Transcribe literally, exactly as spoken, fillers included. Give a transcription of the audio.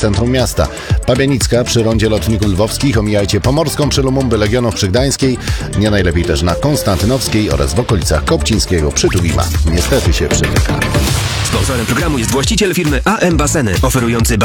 centrum miasta. Pabianicka przy rondzie lotników lwowskich. Omijajcie Pomorską przy Lumumby Legionów przy Gdańskiej. Nie najlepiej też na Konstantynowskiej oraz w okolicach Kopcińskiego przy Tuwima. Niestety się przytyka. Sponsorem programu jest właściciel firmy A M Baseny, oferujący